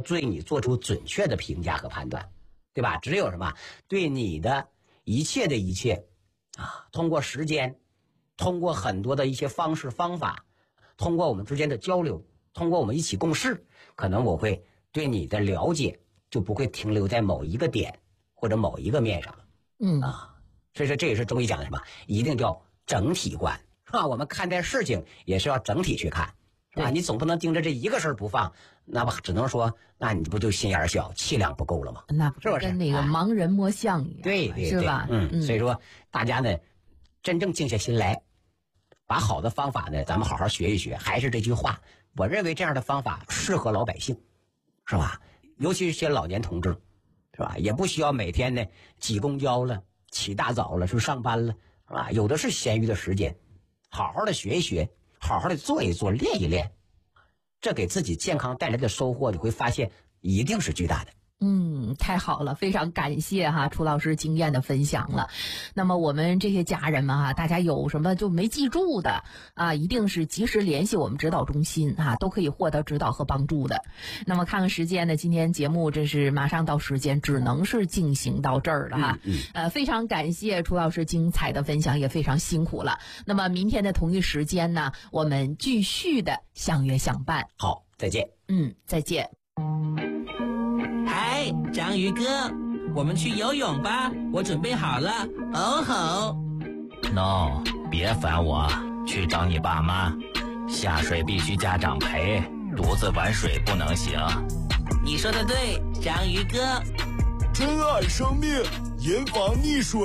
对你做出准确的评价和判断，对吧？只有什么对你的一切通过时间，通过很多的一些方式方法，通过我们之间的交流，通过我们一起共事，可能我会对你的了解就不会停留在某一个点或者某一个面上了。所以说这也是中医讲的什么，一定叫整体观，是吧？我们看待事情也是要整体去看，是吧？你总不能盯着这一个事儿不放，那么只能说，那你不就心眼小，气量不够了吗？ 那不是跟那个盲人摸象一样， 对， 是吧？ 所以说大家呢，真正静下心来，把好的方法呢，咱们好好学一学。还是这句话，我认为这样的方法适合老百姓，是吧？尤其是些老年同志，是吧？也不需要每天呢挤公交了，起大早了去上班了，是吧？有的是闲余的时间，好好的学一学，好好的做一做，练一练，这给自己健康带来的收获，你会发现一定是巨大的。 太好了，非常感谢楚老师经验的分享了。那么我们这些家人们大家有什么就没记住的一定是及时联系我们指导中心都可以获得指导和帮助的。那么看看时间呢，今天节目这是马上到时间，只能是进行到这儿了非常感谢楚老师精彩的分享，也非常辛苦了。那么明天的同一时间呢，我们继续的相约相伴。 好，再见。 再见。 嗨，章鱼哥，我们去游泳吧，我准备好了。哦吼 No， 别烦我，去找你爸妈。下水必须家长陪，独自玩水不能行。 你说的对，章鱼哥。 珍爱生命，严防溺水。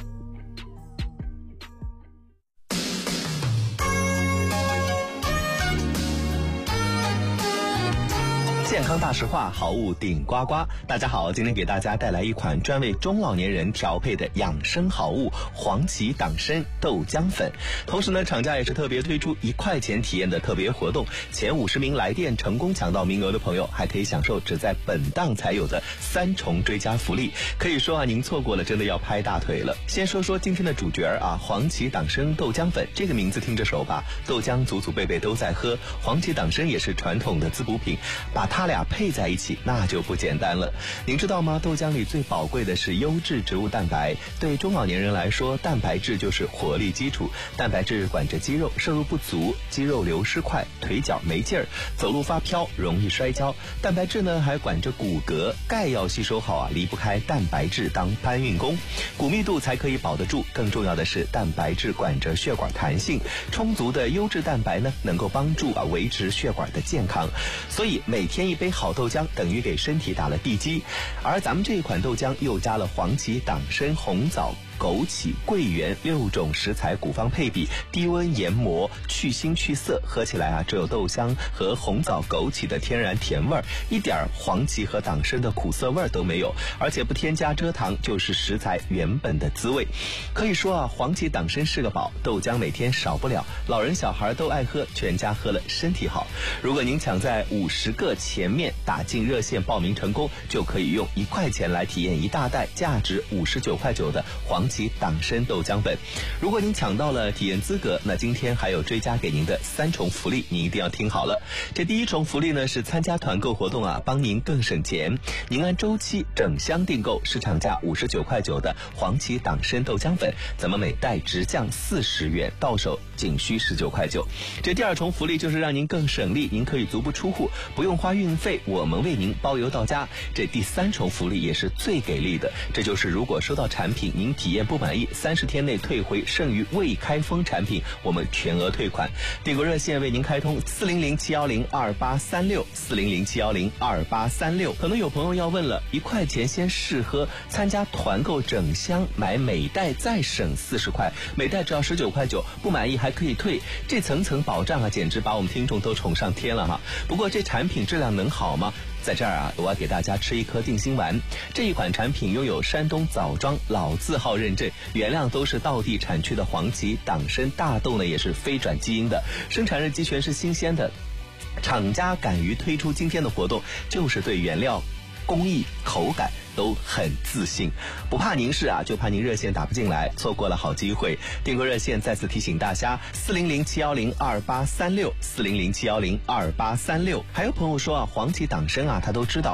健康大实话，好物顶呱呱。大家好，今天给大家带来一款专为中老年人调配的养生好物——黄芪党参豆浆粉。同时呢，厂家也是特别推出1块钱体验的特别活动，前50名来电成功抢到名额的朋友，还可以享受只在本档才有的3重追加福利。可以说您错过了，真的要拍大腿了。先说说今天的主角黄芪党参豆浆粉，这个名字听着熟吧？豆浆祖祖辈辈都在喝，黄芪党参也是传统的滋补品，把它俩配在一起那就不简单了。您知道吗？豆浆里最宝贵的是优质植物蛋白，对中老年人来说，蛋白质就是活力基础。蛋白质管着肌肉，摄入不足，肌肉流失快，腿脚没劲儿，走路发飘，容易摔跤。蛋白质呢还管着骨骼，钙要吸收好离不开蛋白质当搬运工，骨密度才可以保得住。更重要的是，蛋白质管着血管弹性，充足的优质蛋白呢能够帮助维持血管的健康。所以每天一杯好豆浆等于给身体打了地基。而咱们这一款豆浆又加了黄芪、党参、红枣、枸杞、桂圆6种食材古方配比，低温研磨，去腥去涩，喝起来只有豆香和红枣、枸杞的天然甜味儿，一点黄芪和党参的苦涩味都没有，而且不添加蔗糖，就是食材原本的滋味。可以说黄芪党参是个宝，豆浆每天少不了，老人小孩都爱喝，全家喝了身体好。如果您抢在50个前面打进热线报名成功，就可以用1块钱来体验一大袋价值59.9块的黄芪党参豆浆粉。如果您抢到了体验资格，那今天还有追加给您的3重福利，您一定要听好了。这第1重福利呢是参加团购活动帮您更省钱。您按周期整箱订购市场价59.9块的黄芪党参豆浆粉，咱们每袋直降40元，到手仅需19.9块。这第2重福利就是让您更省力，您可以足不出户，不用花运费，我们为您包邮到家。这第3重福利也是最给力的，这就是如果收到产品您体验不满意，30天内退回剩余未开封产品，我们全额退款。订购热线为您开通400-710-2836，400-710-2836。可能有朋友要问了，1块钱先试喝，参加团购整箱买每袋再省40块，每袋只要19.9块，不满意还可以退，这层层保障简直把我们听众都宠上天了不过这产品质量能好吗？在这儿我要给大家吃一颗定心丸。这一款产品拥有山东枣庄老字号认证，原料都是道地产区的黄芪、党参，大豆呢也是非转基因的，生产日期全是新鲜的。厂家敢于推出今天的活动，就是对原料、工艺、口感都很自信，不怕您试就怕您热线打不进来，错过了好机会。订购热线再次提醒大家，400-710-2836，400-710-2836。还有朋友说黄芪党参他都知道，